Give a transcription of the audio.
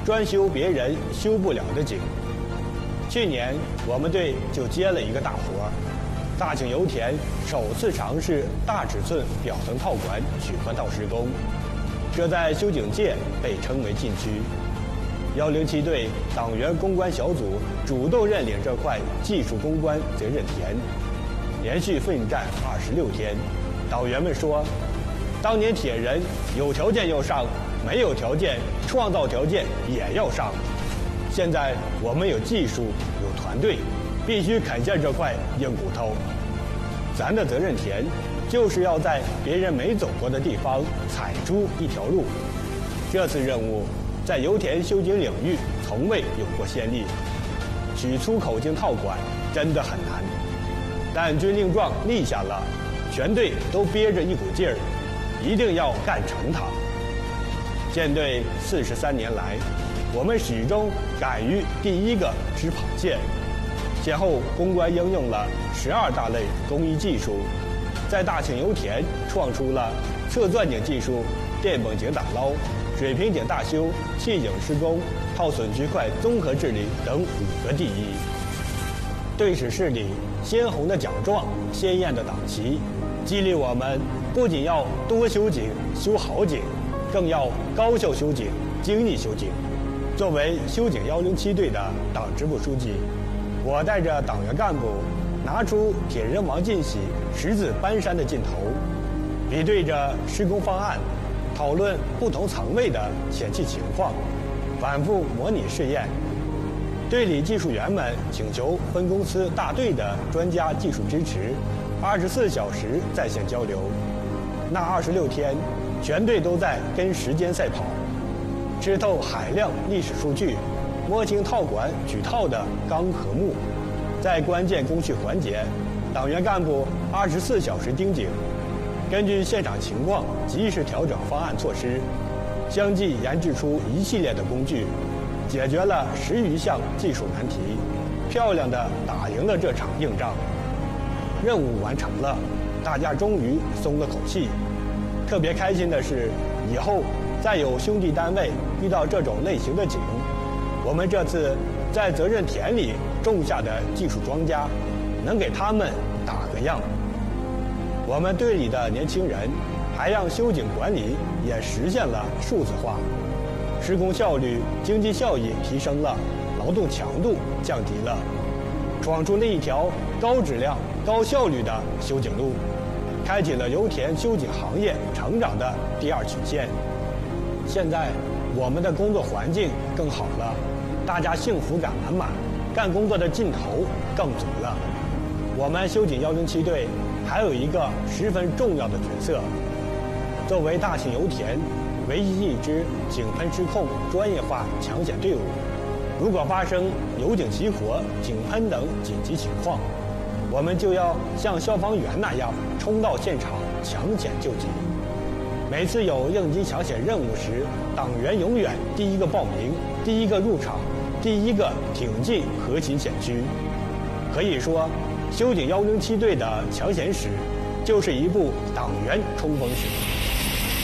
专修别人修不了的井。去年我们队就接了一个大活，大庆油田首次尝试大尺寸表层套管取河套施工，这在修井界被称为禁区。107队党员攻关小组主动认领这块技术攻关责任田，连续奋战26天。党员们说，当年铁人有条件要上，没有条件创造条件也要上。现在我们有技术有团队，必须啃下这块硬骨头。咱的责任田就是要在别人没走过的地方踩出一条路。这次任务在油田修井领域从未有过先例，取粗口径套管真的很难，但军令状立下了，全队都憋着一股劲儿，一定要干成它。舰队43年来，我们始终敢于第一个吃螃蟹，先后攻关应用了12大类工艺技术，在大庆油田创出了侧钻井技术、电泵井打捞、水平井大修、气井施工、耗损区块综合治理等5个第一。队史室里鲜红的奖状、鲜艳的党旗，激励我们不仅要多修井、修好井，更要高效修井、精益修井。作为修井107队的党支部书记，我带着党员干部拿出铁人王进喜十字搬山的劲头，比对着施工方案，讨论不同层位的前期情况，反复模拟试验。队里技术员们请求分公司大队的专家技术支持，24小时在线交流。那26天，全队都在跟时间赛跑，吃透海量历史数据，摸清套管举套的刚和木。在关键工序环节，党员干部24小时盯井，根据现场情况及时调整方案措施，相继研制出一系列的工具，解决了10余项技术难题，漂亮地打赢了这场硬仗。任务完成了，大家终于松了口气。特别开心的是，以后再有兄弟单位遇到这种类型的井，我们这次在责任田里种下的技术庄稼，能给他们打个样。我们队里的年轻人还让修井管理也实现了数字化，施工效率、经济效益提升了，劳动强度降低了，闯出了一条高质量、高效率的修井路，开启了油田修井行业成长的第2曲线。现在我们的工作环境更好了，大家幸福感满满，干工作的劲头更足了。我们修井107队还有一个十分重要的角色，作为大庆油田唯一一支井喷失控专业化抢险队伍，如果发生油井起火、井喷等紧急情况，我们就要像消防员那样冲到现场抢险救急。每次有应急抢险任务时，党员永远第一个报名，第一个入场，第一个挺进核心险区。可以说，修井107队的抢险史就是一部党员冲锋史。